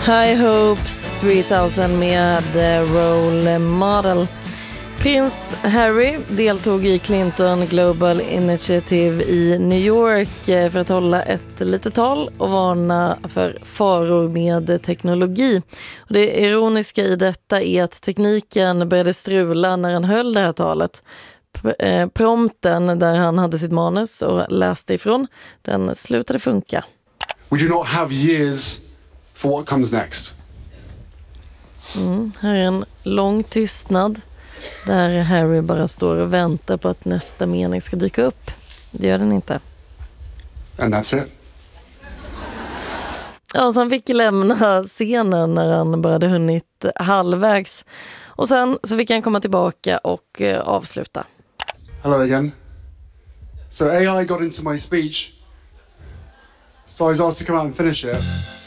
High Hopes 3000 med Role Model. Prins Harry deltog i Clinton Global Initiative i New York för att hålla ett litet tal och varna för faror med teknologi. Och det ironiska i detta är att tekniken började strula när han höll det här talet. Prompten där han hade sitt manus och läste ifrån, den slutade funka. We do not have years for what comes next. Här är en lång tystnad där Harry bara står och väntar på att nästa mening ska dyka upp. Det gör den inte. And that's it. Ja, så han fick lämna scenen när han bara hade hunnit halvvägs. Och sen så fick han komma tillbaka och avsluta. Hello again. So AI got into my speech. So I was asked to come out and finish it.